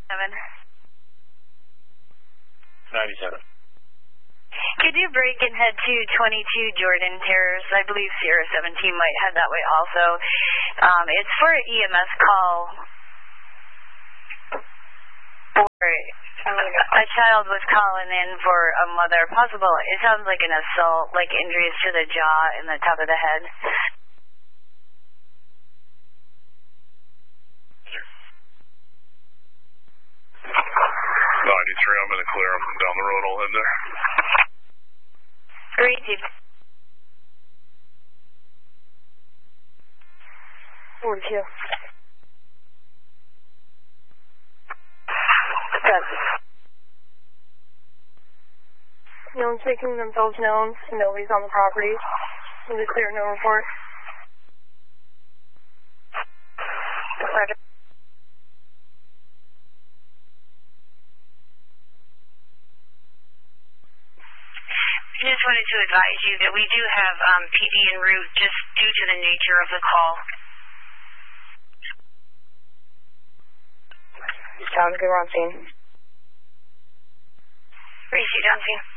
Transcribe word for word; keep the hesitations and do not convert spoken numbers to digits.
Seven. ninety-seven. Could you break and head to twenty-two Jordan Terrace? I believe Sierra seventeen might head that way also. Um, it's for an E M S call. For a child was calling in for a mother. Possible. It sounds like an assault, like injuries to the jaw and the top of the head. ninety-three, I'm going to clear him down the road. I'll head there. Great. forty-two. No one's making themselves known. Nobody's on the property. Really clear, no report. Roger. I just wanted to advise you that we do have um, P D en route just due to the nature of the call. Sounds good, we're on scene. Received on scene.